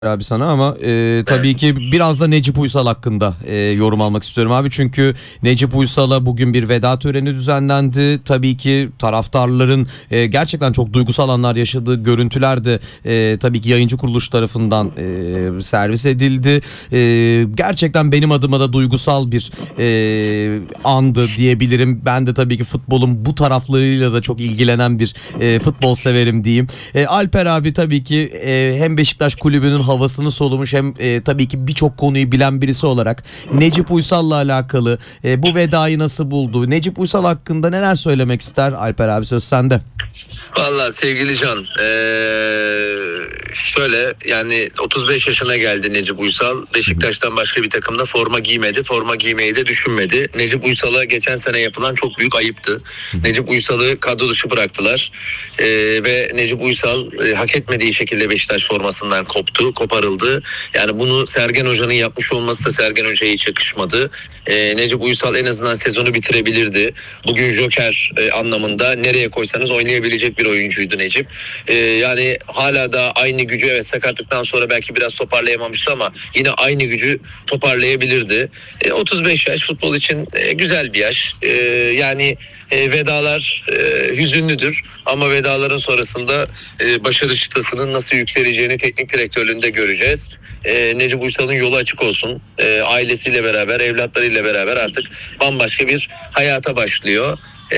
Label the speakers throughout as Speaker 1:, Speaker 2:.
Speaker 1: abi sana ama tabii ki biraz da Necip Uysal hakkında yorum almak istiyorum abi. Çünkü Necip Uysal'a bugün bir veda töreni düzenlendi. Tabii ki taraftarların gerçekten çok duygusal anlar yaşadığı görüntüler de tabii ki yayıncı kuruluş tarafından servis edildi. Gerçekten benim adıma da duygusal bir andı diyebilirim. Ben de tabii ki futbolun bu taraflarıyla da çok ilgilenen bir futbol severim diyeyim. Alper abi tabii ki hem Beşiktaş kulübünün havasını solumuş hem tabii ki birçok konuyu bilen birisi olarak Necip Uysal'la alakalı bu vedayı nasıl buldu? Necip Uysal hakkında neler söylemek ister? Alper abi söz sende.
Speaker 2: Vallahi sevgili Can, şöyle yani 35 yaşına geldi Necip Uysal. Beşiktaş'tan başka bir takımda forma giymedi. Forma giymeyi de düşünmedi. Necip Uysal'a geçen sene yapılan çok büyük ayıptı. Necip Uysal'ı kadro dışı bıraktılar. Ve Necip Uysal hak etmediği şekilde Beşiktaş formasından koparıldı. Yani bunu Sergen Hoca'nın yapmış olması da Sergen Hoca'ya hiç yakışmadı. Necip Uysal en azından sezonu bitirebilirdi. Bugün Joker anlamında nereye koysanız oynayabilecek bir oyuncuydu Necip. Yani hala da aynı gücü, evet sakatlıktan sonra belki biraz toparlayamamıştı ama yine aynı gücü toparlayabilirdi. 35 yaş futbol için güzel bir yaş. Yani vedalar hüzünlüdür ama vedaların sonrasında başarı çıtasının nasıl yükseleceğini teknik direktörlüğünde göreceğiz. Necip Uysal'ın yolu açık olsun. Ailesiyle beraber, evlatlarıyla beraber artık bambaşka bir hayata başlıyor.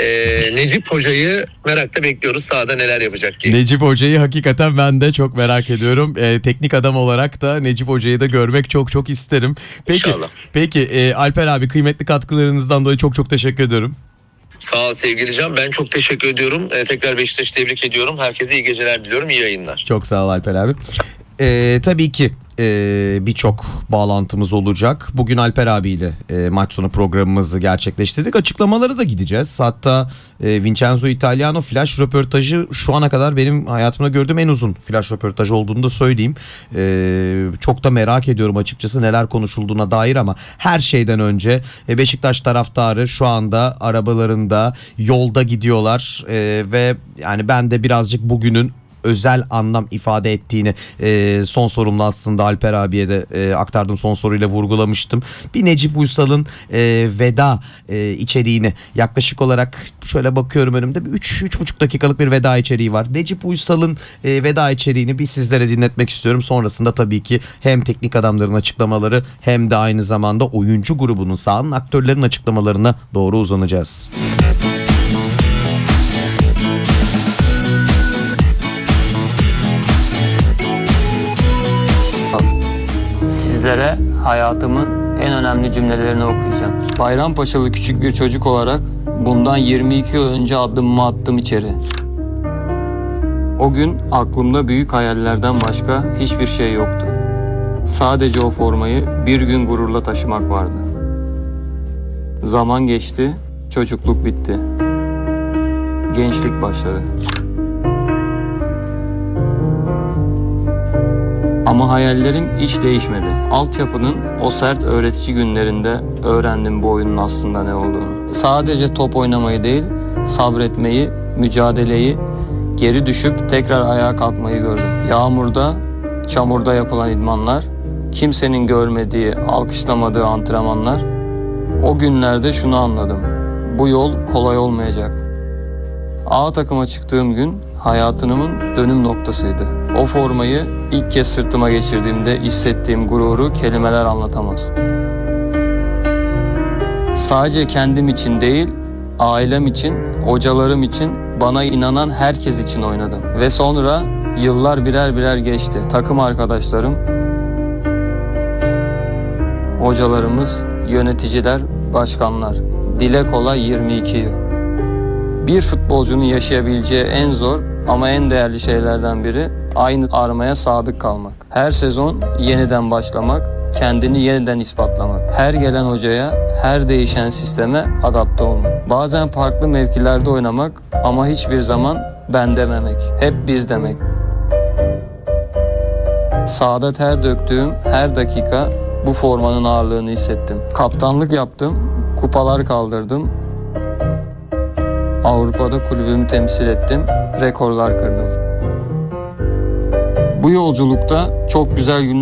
Speaker 2: Necip Hoca'yı merakla bekliyoruz, sahada neler yapacak diye.
Speaker 1: Necip Hoca'yı hakikaten ben de çok merak ediyorum. Teknik adam olarak da Necip Hoca'yı da görmek çok isterim.
Speaker 2: İnşallah.
Speaker 1: Peki Alper abi, kıymetli katkılarınızdan dolayı çok teşekkür ediyorum.
Speaker 2: Sağ ol sevgili Can. Ben çok teşekkür ediyorum. Tekrar Beşiktaş'ı tebrik ediyorum. Herkese iyi geceler diliyorum. İyi yayınlar.
Speaker 1: Çok sağ ol Alper abi. Tabii ki birçok bağlantımız olacak. Bugün Alper abiyle maç sonu programımızı gerçekleştirdik. Açıklamaları da gideceğiz. Hatta Vincenzo Italiano flash röportajı şu ana kadar benim hayatımda gördüğüm en uzun flash röportajı olduğunu da söyleyeyim. Çok da merak ediyorum açıkçası neler konuşulduğuna dair ama her şeyden önce Beşiktaş taraftarı şu anda arabalarında yolda gidiyorlar ve yani ben de birazcık bugünün özel anlam ifade ettiğini son sorumda aslında Alper abiye de aktardığım son soruyla vurgulamıştım. Bir Necip Uysal'ın veda içeriğini yaklaşık olarak şöyle bakıyorum önümde 3,5 dakikalık bir veda içeriği var. Necip Uysal'ın veda içeriğini bir sizlere dinletmek istiyorum. Sonrasında tabii ki hem teknik adamların açıklamaları hem de aynı zamanda oyuncu grubunun, sahanın aktörlerin açıklamalarına doğru uzanacağız.
Speaker 3: Sizlere hayatımın en önemli cümlelerini okuyacağım. Bayrampaşalı küçük bir çocuk olarak bundan 22 yıl önce adımımı attım içeri. O gün aklımda büyük hayallerden başka hiçbir şey yoktu. Sadece o formayı bir gün gururla taşımak vardı. Zaman geçti, çocukluk bitti. Gençlik başladı. Ama hayallerim hiç değişmedi. Altyapının o sert öğretici günlerinde öğrendim bu oyunun aslında ne olduğunu. Sadece top oynamayı değil, sabretmeyi, mücadeleyi, geri düşüp tekrar ayağa kalkmayı gördüm. Yağmurda, çamurda yapılan idmanlar, kimsenin görmediği, alkışlamadığı antrenmanlar. O günlerde şunu anladım. Bu yol kolay olmayacak. A takıma çıktığım gün hayatımın dönüm noktasıydı. O formayı ilk kez sırtıma geçirdiğimde hissettiğim gururu kelimeler anlatamaz. Sadece kendim için değil, ailem için, hocalarım için, bana inanan herkes için oynadım. Ve sonra yıllar birer geçti. Takım arkadaşlarım, hocalarımız, yöneticiler, başkanlar. Dile kolay 22 yıl. Bir futbolcunun yaşayabileceği en zor ama en değerli şeylerden biri aynı armaya sadık kalmak. Her sezon yeniden başlamak, kendini yeniden ispatlamak. Her gelen hocaya, her değişen sisteme adapte olmak. Bazen farklı mevkilerde oynamak ama hiçbir zaman ben dememek. Hep biz demek. Sahada ter döktüğüm her dakika bu formanın ağırlığını hissettim. Kaptanlık yaptım, kupalar kaldırdım. Avrupa'da kulübümü temsil ettim, rekorlar kırdım. Bu yolculukta çok güzel günler